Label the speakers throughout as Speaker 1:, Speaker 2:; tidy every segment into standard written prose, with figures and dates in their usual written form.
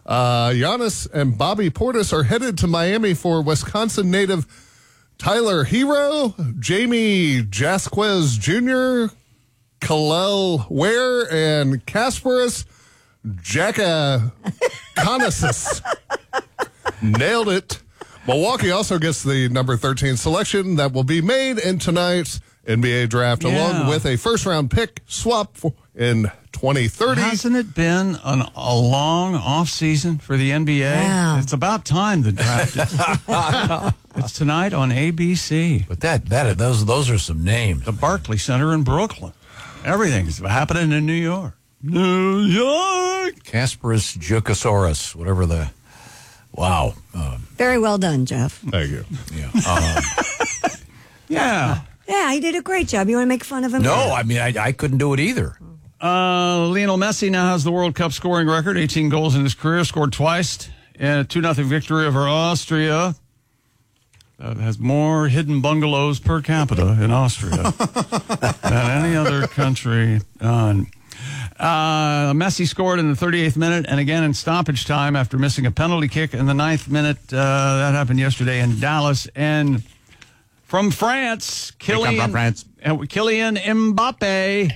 Speaker 1: Giannis and Bobby Portis are headed to Miami for Wisconsin native Tyler Hero, Jamie Jasquez Jr., Kalel Ware, and Kasparis Jakakonasis. Nailed it. Milwaukee also gets the number 13 selection that will be made in tonight's NBA draft, along with a first-round pick swap in 2030.
Speaker 2: Hasn't it been a long off-season for the NBA?
Speaker 3: Yeah.
Speaker 2: It's about time the draft is. It's tonight on ABC.
Speaker 4: But those are some names.
Speaker 2: The Barclays Center in Brooklyn. Everything's happening in New York. New York!
Speaker 4: Kasparis Jukasaurus, whatever the... Wow.
Speaker 3: Very well done, Jeff.
Speaker 1: Thank you.
Speaker 4: Yeah.
Speaker 2: Yeah.
Speaker 3: Yeah, he did a great job. You want to make fun of him?
Speaker 4: No, I mean, I couldn't do it either.
Speaker 2: Lionel Messi now has the World Cup scoring record, 18 goals in his career, scored twice in a 2-0 victory over Austria. Has more hidden bungalows per capita in Austria than any other country. Messi scored in the 38th minute and again in stoppage time after missing a penalty kick in the 9th minute. That happened yesterday in Dallas. And from France, Kylian Mbappe.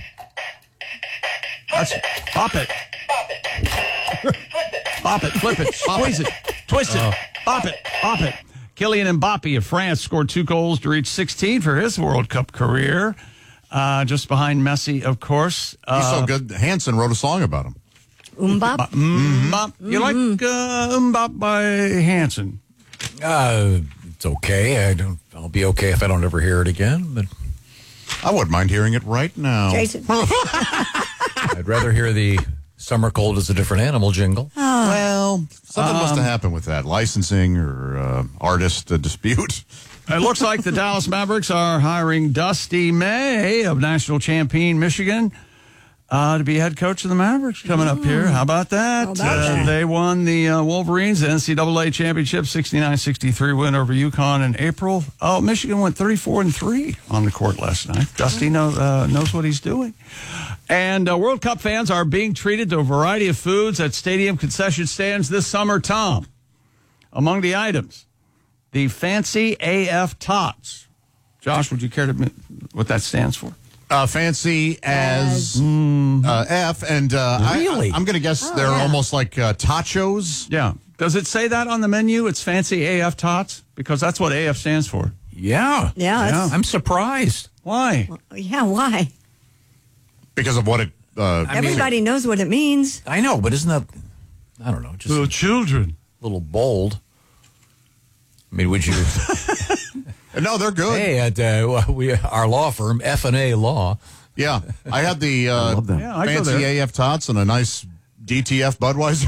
Speaker 2: Pop it. Pop it, flip it, squeeze it, twist it, pop it. Kylian Mbappe of France scored 2 goals to reach 16 for his World Cup career. Just behind Messi, of course.
Speaker 5: He's so good. Hanson wrote a song about him.
Speaker 3: Mbop.
Speaker 2: You like Mbop by Hanson?
Speaker 4: It's okay. I'll be okay if I don't ever hear it again. But
Speaker 5: I wouldn't mind hearing it right now.
Speaker 3: Jason.
Speaker 4: I'd rather hear the "Summer Cold is a Different Animal" jingle.
Speaker 5: Well, something must have happened with that. Licensing or artist dispute.
Speaker 2: It looks like the Dallas Mavericks are hiring Dusty May of National Champaign, Michigan, to be head coach of the Mavericks coming up here. How about that? They won the Wolverines, the NCAA championship, 69-63 win over UConn in April. Oh, Michigan went 34-3 on the court last night. Dusty knows what he's doing. And World Cup fans are being treated to a variety of foods at stadium concession stands this summer, Tom. Among the items, the Fancy AF Tots. Josh, would you care to what that stands for?
Speaker 5: Fancy as F, and
Speaker 4: Really?
Speaker 5: I'm going to guess they're almost like tachos.
Speaker 2: Yeah. Does it say that on the menu? It's Fancy AF Tots? Because that's what AF stands for.
Speaker 4: Yeah.
Speaker 3: Yeah.
Speaker 4: I'm surprised.
Speaker 2: Why?
Speaker 3: Yeah, why?
Speaker 5: Because of what it...
Speaker 3: Everybody knows what it means.
Speaker 4: I know, but isn't that, I don't know, just
Speaker 2: Little children.
Speaker 4: a little bold? I mean, would you...
Speaker 5: No, they're good.
Speaker 4: Hey, at our law firm, F&A Law.
Speaker 5: Yeah, I had the
Speaker 2: Yeah, I go
Speaker 5: Fancy
Speaker 2: there.
Speaker 5: AF Tots and a nice DTF Budweiser.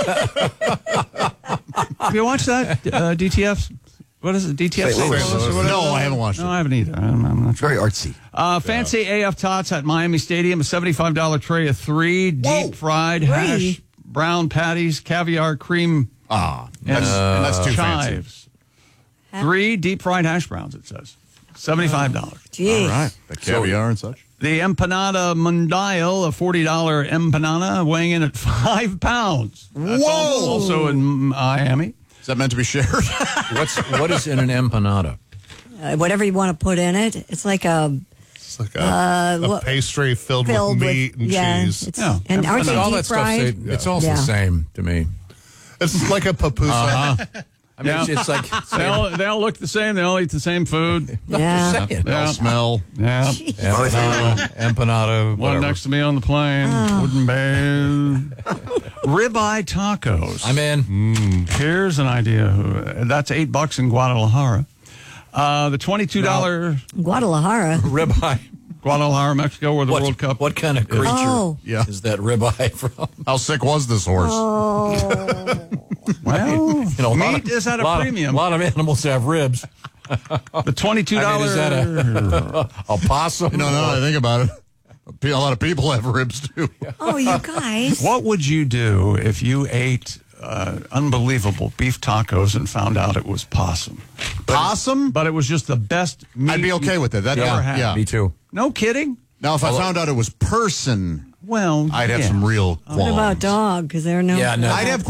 Speaker 2: Have you watched that? DTF? What is it? DTF?
Speaker 5: No, I haven't watched
Speaker 2: No,
Speaker 5: it.
Speaker 2: I haven't either. I'm not sure.
Speaker 4: Very artsy.
Speaker 2: Fancy AF Tots at Miami Stadium, a $75 tray of 3 deep-fried hash brown patties, caviar, cream,
Speaker 5: That's too fancy.
Speaker 2: chives. 3 deep-fried hash browns, it says. $75.
Speaker 3: Jeez.
Speaker 5: All right, the caviar and such.
Speaker 2: The Empanada Mundial, a $40 empanada, weighing in at 5 pounds. That's
Speaker 5: Whoa!
Speaker 2: Also in Miami.
Speaker 5: Is that meant to be shared?
Speaker 4: What is in an empanada?
Speaker 3: Whatever you want to put in it. It's like
Speaker 1: It's like a pastry filled with meat and cheese.
Speaker 3: And aren't they
Speaker 4: all
Speaker 3: deep
Speaker 4: that stuff,
Speaker 3: fried?
Speaker 4: it's all the same to me.
Speaker 1: It's like a pupusa.
Speaker 4: I mean, it's like
Speaker 2: They all look the same. They all eat the same food.
Speaker 3: Yeah.
Speaker 5: They all smell.
Speaker 2: Yeah.
Speaker 4: empanada.
Speaker 2: One
Speaker 4: Whatever.
Speaker 2: next to me on the plane. Wooden bear. Ribeye tacos.
Speaker 4: I'm in.
Speaker 2: Here's an idea. That's $8 in Guadalajara. The $22
Speaker 3: Guadalajara.
Speaker 4: Ribeye.
Speaker 2: Guadalajara, Mexico, where the World Cup.
Speaker 4: What kind of creature
Speaker 5: Yeah.
Speaker 4: is that ribeye from?
Speaker 5: How sick was this horse?
Speaker 3: Oh.
Speaker 2: Well,
Speaker 4: You know,
Speaker 2: meat is at a premium.
Speaker 4: A lot of animals have ribs.
Speaker 2: The $22.
Speaker 4: I mean, is that a possum?
Speaker 5: No, I think about it. A lot of people have ribs, too.
Speaker 3: Oh, you guys.
Speaker 2: What would you do if you ate unbelievable beef tacos and found out it was possum?
Speaker 5: Possum?
Speaker 2: But it was just the best meat
Speaker 5: I'd be okay with it. That
Speaker 2: you ever
Speaker 5: yeah,
Speaker 2: had.
Speaker 5: yeah.
Speaker 4: Me too.
Speaker 2: No kidding?
Speaker 5: Now, if I found out it was person,
Speaker 2: Well,
Speaker 5: I'd have
Speaker 2: yeah.
Speaker 5: some real qualms.
Speaker 3: What about dog? Because there are no.
Speaker 4: Yeah, no.
Speaker 5: I'd have